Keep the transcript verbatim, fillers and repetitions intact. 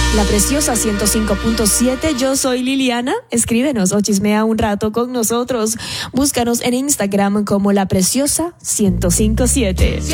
La Preciosa ciento cinco punto siete. Yo soy Liliana. Escríbenos o chismea un rato con nosotros. Búscanos en Instagram como La Preciosa ciento cinco punto siete.